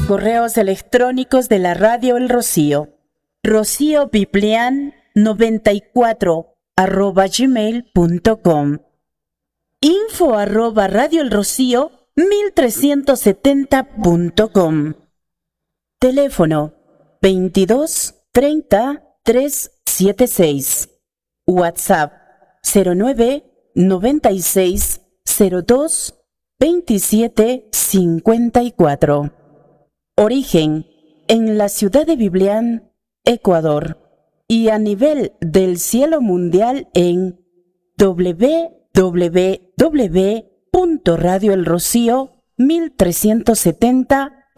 Correos electrónicos de la Radio El Rocío. rociobiblian94@gmail.com. info@radioelrocío1370.com. Teléfono 22 30 376. WhatsApp 09 96 02 27 54. Origen en la ciudad de Biblián, Ecuador, y a nivel del cielo mundial en www.radioelrocío1370.com.